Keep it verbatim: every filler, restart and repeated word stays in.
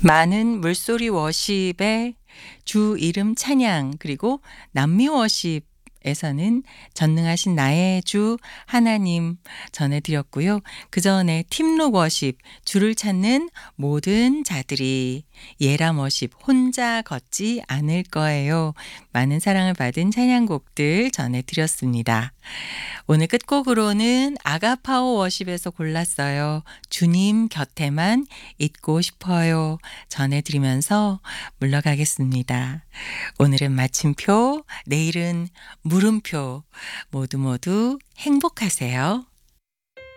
많은 물소리 워십의 주 이름 찬양, 그리고 남미 워십에서는 전능하신 나의 주 하나님 전해드렸고요. 그 전에 팀록 워십, 주를 찾는 모든 자들이, 예람 워십, 혼자 걷지 않을 거예요. 많은 사랑을 받은 찬양곡들 전해드렸습니다. 오늘 끝곡으로는 아가파오 워십에서 골랐어요. 주님 곁에만 있고 싶어요. 전해드리면서 물러가겠습니다. 오늘은 마침표, 내일은 물음표. 모두 모두 행복하세요.